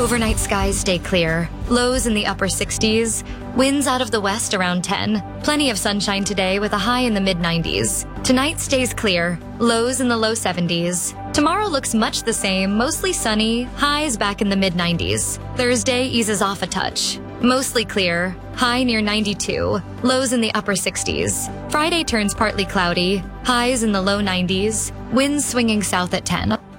Overnight skies stay clear, lows in the upper 60s, winds out of the west around 10. Plenty of sunshine today with a high in the mid-90s. Tonight stays clear, lows in the low 70s. Tomorrow looks much the same, mostly sunny, highs back in the mid-90s. Thursday eases off a touch. Mostly clear, high near 92, lows in the upper 60s. Friday turns partly cloudy, highs in the low 90s, winds swinging south at 10.